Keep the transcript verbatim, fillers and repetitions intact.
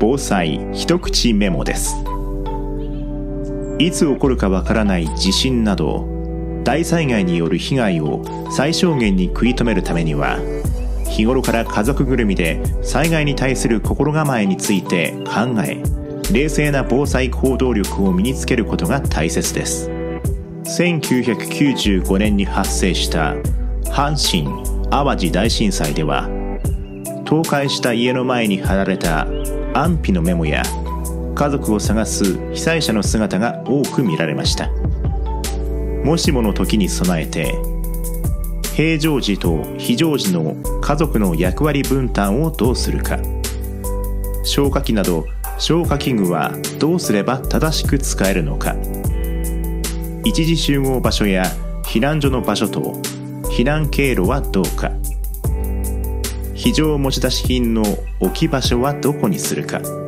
防災一口メモです。いつ起こるかわからない地震など大災害による被害を最小限に食い止めるためには、日頃から家族ぐるみで災害に対する心構えについて考え、冷静な防災行動力を身につけることが大切です。せんきゅうひゃくきゅうじゅうごねんに発生した阪神・淡路大震災では、倒壊した家の前に貼られた安否のメモや家族を探す被災者の姿が多く見られました。もしもの時に備えて、平常時と非常時の家族の役割分担をどうするか、消火器など消火器具はどうすれば正しく使えるのか、一時集合場所や避難所の場所と避難経路はどうか、非常持ち出し品の置き場所はどこにするか。